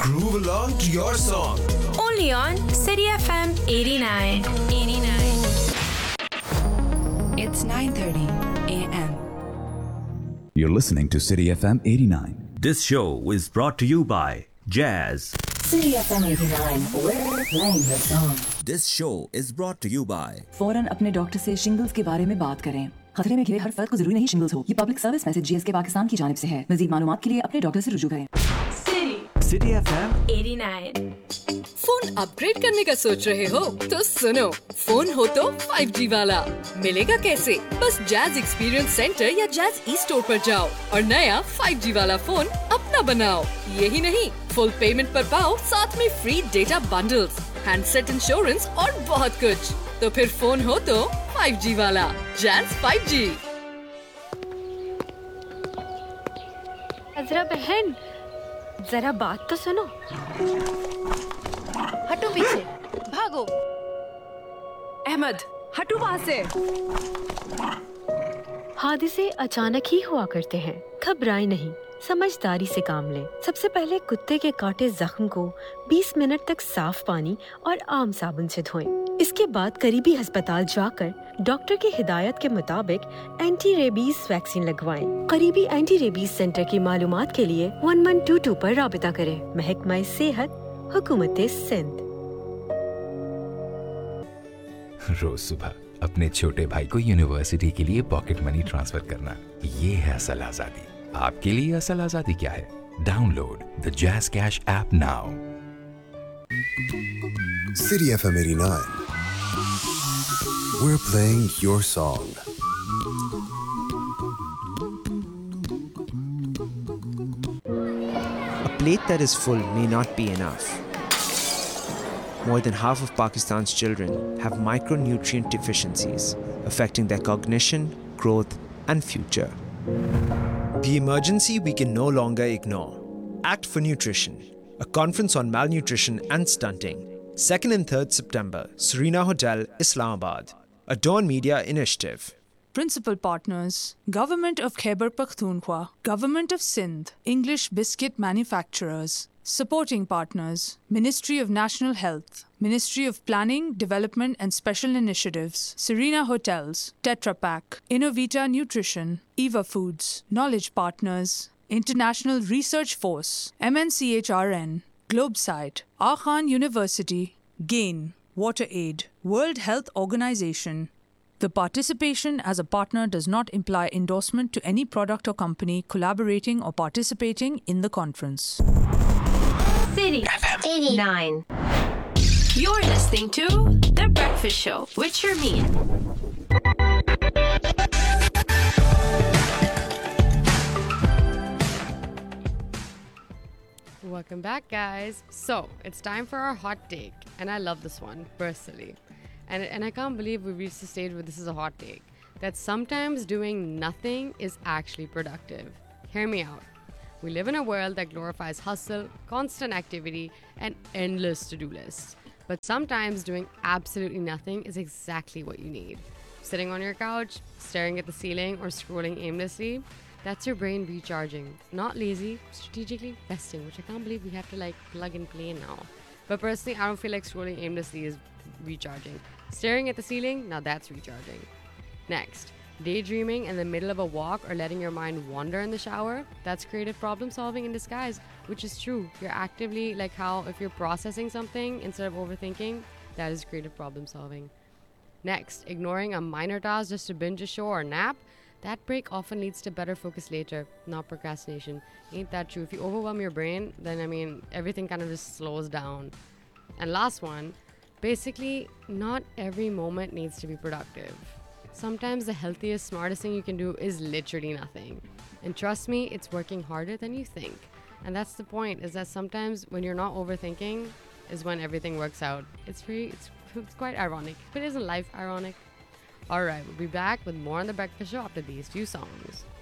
Groove along to your song. Only on City FM 89. It's 9:30 a.m. You're listening to City FM 89. This show is brought to you by Jazz. City FM 89, we're playing the song. This show is brought to you by फौरन अपने doctor से shingles के बारे में बात करें। खतरे में घिरे हर फर्द को जरूरी नहीं शिंगल्स हो। ये public service message GSK Pakistan की जानिब से है। मजीद मालूमात के लिए अपने डॉक्टर से रुजू करें। City FM 89. फोन अपग्रेड करने का सोच रहे हो तो सुनो, फोन हो तो 5G वाला मिलेगा कैसे? बस जैज एक्सपीरियंस सेंटर या जैज ई स्टोर पर जाओ और नया 5G वाला फोन अपना बनाओ। यही नहीं, फुल पेमेंट पर पाओ साथ में free data bundles, handset insurance और बहुत कुछ। तो फिर फोन हो तो 5G वाला जैज 5G। अजरा बहन, जरा बात तो सुनो। हटो पीछे, भागो। अहमद, हटो वहाँ से। हादसे अचानक ही हुआ करते हैं, घबराए नहीं, समझदारी से काम लें। सबसे पहले कुत्ते के काटे जख्म को 20 मिनट तक साफ पानी और आम साबुन से धोएं। इसके बाद करीबी अस्पताल जाकर डॉक्टर की हिदायत के मुताबिक एंटी रेबीज वैक्सीन लगवाएं। करीबी एंटी रेबीज सेंटर की मालूमात के लिए 1122 पर राबिता करें। महकमा सेहत, हुकूमत सिंध। रोज सुबह अपने छोटे भाई को यूनिवर्सिटी के लिए पॉकेट मनी ट्रांसफर करना, ये है असल आजादी। आपके लिए असल आजादी क्या है? Download the jazz cash app now. City FM 89. We're playing your song. A plate that is full may not be enough. More than half of Pakistan's children have micronutrient deficiencies, affecting their cognition, growth, and future. The emergency we can no longer ignore. Act for Nutrition, a conference on malnutrition and stunting. 2nd and 3rd September, Serena Hotel, Islamabad. A Dawn Media initiative. Principal partners: Government of Khyber Pakhtunkhwa, Government of Sindh, English Biscuit Manufacturers. Supporting partners: Ministry of National Health, Ministry of Planning, Development and Special Initiatives, Serena Hotels, Tetra Pak, Innovita Nutrition, Eva Foods. Knowledge partners: International Research Force, MNCHRN, Globesite, Khan University, GAIN, WaterAid, World Health Organization. The participation as a partner does not imply endorsement to any product or company collaborating or participating in the conference. City FM 89. You're listening to The Breakfast Show with Sharmeen. Welcome back, guys. So, it's time for our hot take. And I love this one, personally. And I can't believe we reached the stage where this is a hot take. That sometimes doing nothing is actually productive. Hear me out. We live in a world that glorifies hustle, constant activity, and endless to-do lists. But sometimes doing absolutely nothing is exactly what you need. Sitting on your couch, staring at the ceiling, or scrolling aimlessly, that's your brain recharging. Not lazy, strategically resting, which I can't believe we have to plug and play now. But personally, I don't feel like scrolling aimlessly is recharging. Staring at the ceiling, now that's recharging. Next, daydreaming in the middle of a walk or letting your mind wander in the shower, that's creative problem solving in disguise, which is true. You're actively, like how if you're processing something instead of overthinking, that is creative problem solving. Next, ignoring a minor task just to binge a show or nap, that break often leads to better focus later, not procrastination. Ain't that true? If you overwhelm your brain, then everything kind of just slows down. And last one, basically, not every moment needs to be productive. Sometimes the healthiest, smartest thing you can do is literally nothing. And trust me, it's working harder than you think. And that's the point, is that sometimes when you're not overthinking is when everything works out. It's quite ironic. But isn't life ironic? Alright, we'll be back with more on The Breakfast Show after these few songs.